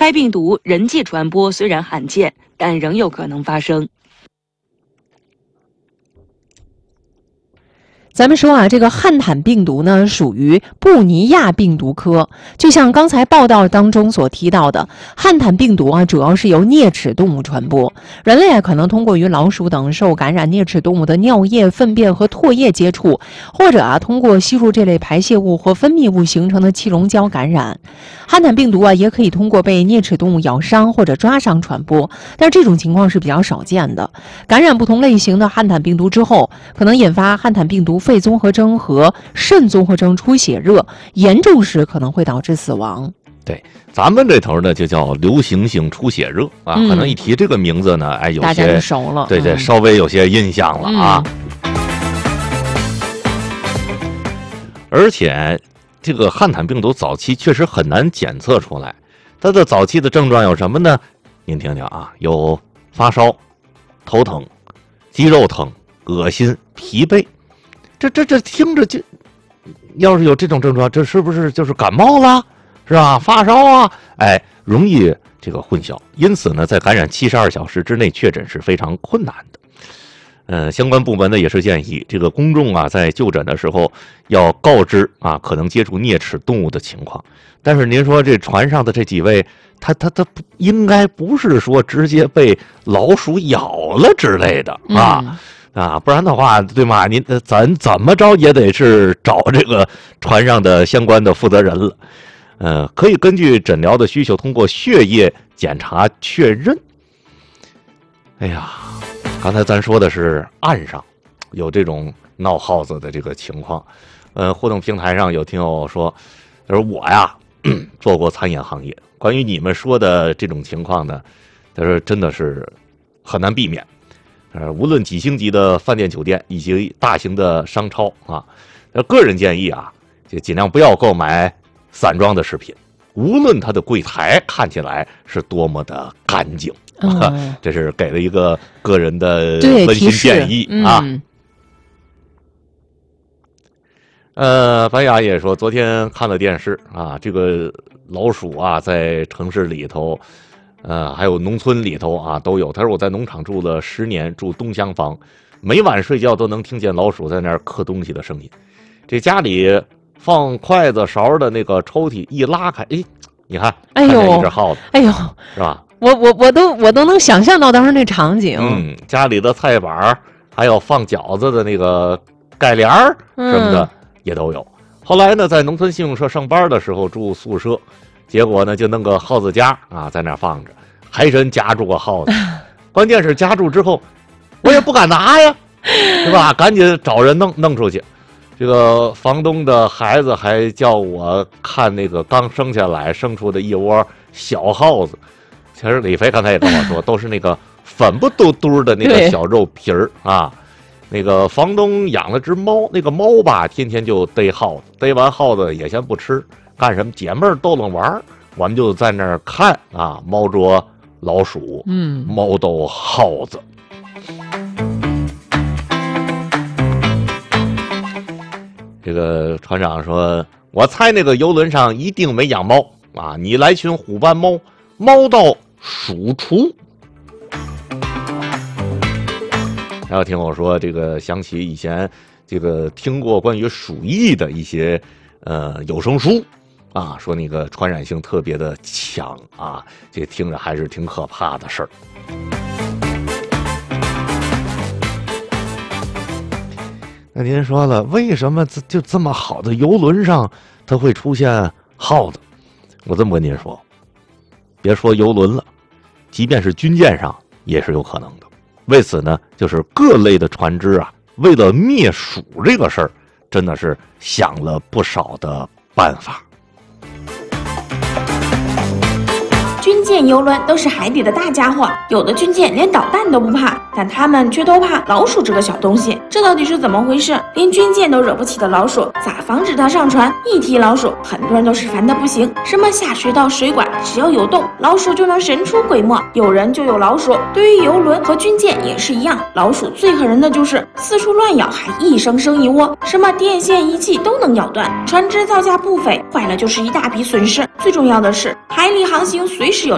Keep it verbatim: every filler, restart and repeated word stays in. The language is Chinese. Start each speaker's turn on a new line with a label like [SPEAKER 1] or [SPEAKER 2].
[SPEAKER 1] 该病毒人际传播虽然罕见，但仍有可能发生。
[SPEAKER 2] 咱们说啊，这个汉坦病毒呢，属于布尼亚病毒科。就像刚才报道当中所提到的，汉坦病毒啊，主要是由啮齿动物传播。人类啊，可能通过与老鼠等受感染啮齿动物的尿液、粪便和唾液接触，或者啊，通过吸入这类排泄物或分泌物形成的气溶胶感染。汉坦病毒啊，也可以通过被啮齿动物咬伤或者抓伤传播，但是这种情况是比较少见的。感染不同类型的汉坦病毒之后，可能引发汉坦病毒肺综合征和肾综合征出血热，严重时可能会导致死亡。
[SPEAKER 3] 对，咱们这头呢就叫流行性出血热啊、嗯，可能一提这个名字呢，哎，有些
[SPEAKER 2] 大家就熟了，
[SPEAKER 3] 对对、嗯，稍微有些印象了啊。嗯、而且，这个汉坦病毒早期确实很难检测出来，它的早期的症状有什么呢？您听听啊，有发烧、头疼、肌肉疼、恶心、疲惫。这这这听着就，要是有这种症状，这是不是就是感冒了，是吧？发烧啊，哎，容易这个混淆。因此呢，在感染七十二小时之内确诊是非常困难的。呃，相关部门呢也是建议这个公众啊，在就诊的时候要告知啊可能接触啮齿动物的情况。但是您说这船上的这几位，他他他应该不是说直接被老鼠咬了之类的啊。嗯啊，不然的话，对吗？您咱怎么着也得是找这个船上的相关的负责人了。呃，可以根据诊疗的需求，通过血液检查确认。哎呀，刚才咱说的是岸上有这种闹耗子的这个情况。呃，互动平台上有听友说，他说我呀做过餐饮行业，关于你们说的这种情况呢，他说真的是很难避免。呃，无论几星级的饭店酒店以及大型的商超啊，个人建议啊，就尽量不要购买散装的食品，无论它的柜台看起来是多么的干净，嗯、这是给了一个个人的温馨建议啊。嗯、呃，白雅也说，昨天看了电视啊，这个老鼠啊，在城市里头。呃，还有农村里头啊都有。他说我在农场住了十年，住东厢房，每晚睡觉都能听见老鼠在那儿嗑东西的声音。这家里放筷子勺的那个抽屉一拉开，哎，你看，
[SPEAKER 2] 哎呦，
[SPEAKER 3] 看见一只耗子，
[SPEAKER 2] 哎呦，
[SPEAKER 3] 是吧？
[SPEAKER 2] 我我我都我都能想象到当时那场景。
[SPEAKER 3] 嗯，家里的菜板还有放饺子的那个盖帘儿什么的、嗯、也都有。后来呢，在农村信用社上班的时候住宿舍。结果呢，就弄个耗子夹啊，在那放着，还真夹住个耗子。关键是夹住之后，我也不敢拿呀，是吧？赶紧找人弄弄出去。这个房东的孩子还叫我看那个刚生下来生出的一窝小耗子。其实李飞刚才也跟我说，都是那个粉不嘟嘟的那个小肉皮儿啊。那个房东养了只猫，那个猫吧，天天就逮耗子，逮完耗子也先不吃。干什么？姐妹儿逗楞玩，我们就在那儿看啊，猫捉老鼠，嗯，猫逗耗子。这个船长说：“我猜那个游轮上一定没养猫啊！你来群虎斑猫，猫到鼠除。”还有听我说，这个想起以前这个听过关于鼠疫的一些呃有声书。啊，说那个传染性特别的强啊，这听着还是挺可怕的事儿。那您说了，为什么就这么好的游轮上它会出现耗子？我这么跟您说，别说游轮了，即便是军舰上也是有可能的。为此呢，就是各类的船只啊，为了灭鼠这个事儿，真的是想了不少的办法。
[SPEAKER 4] 军舰、游轮都是海底的大家伙，有的军舰连导弹都不怕，但他们却都怕老鼠这个小东西。这到底是怎么回事？连军舰都惹不起的老鼠，咋防止它上船？一提老鼠，很多人都是烦得不行。什么下水道、水管，只要有洞，老鼠就能神出鬼没，有人就有老鼠。对于游轮和军舰也是一样，老鼠最恨人的就是四处乱咬，还一生生一窝，什么电线、仪器都能咬断。船只造价不菲，坏了就是一大笔损失。最重要的是，海里航行随时有